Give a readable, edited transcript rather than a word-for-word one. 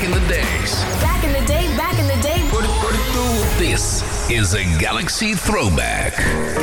in the days. Back in the day, back in the day. This is a Galaxy Throwback.